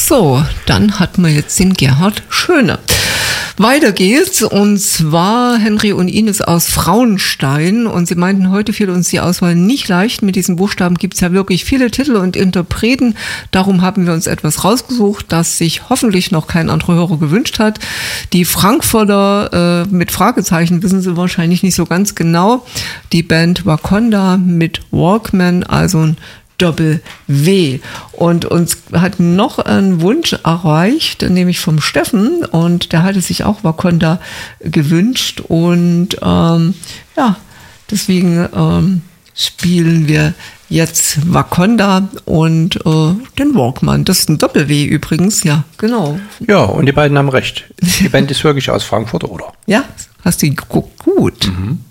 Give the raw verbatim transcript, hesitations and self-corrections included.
So, dann hatten wir jetzt den Gerhard Schöne. Weiter geht's, und zwar Henry und Ines aus Frauenstein, und sie meinten, heute fiel uns die Auswahl nicht leicht. Mit diesen Buchstaben gibt's ja wirklich viele Titel und Interpreten. Darum haben wir uns etwas rausgesucht, das sich hoffentlich noch kein anderer Hörer gewünscht hat. Die Frankfurter äh, mit Fragezeichen wissen sie wahrscheinlich nicht so ganz genau. Die Band Wakonda mit Walkman, also ein Doppel-W. Und uns hat noch ein Wunsch erreicht, nämlich vom Steffen, und der hatte sich auch Wakonda gewünscht, und ähm, ja, deswegen ähm, spielen wir jetzt Wakonda und äh, den Walkman. Das ist ein Doppel-W übrigens, ja, genau. Ja, und die beiden haben recht. Die Band ist wirklich aus Frankfurt, oder? Ja, hast du geguckt? Gut. Mhm.